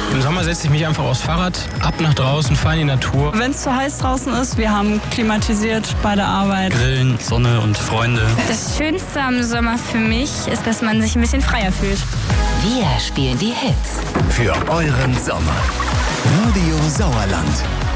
Im Sommer setze ich mich einfach aufs Fahrrad, ab nach draußen, fahre in die Natur. Wenn es zu heiß draußen ist, wir haben klimatisiert bei der Arbeit. Grillen, Sonne und Freunde. Das Schönste am Sommer für mich ist, dass man sich ein bisschen freier fühlt. Wir spielen die Hits für euren Sommer. Radio Sauerland.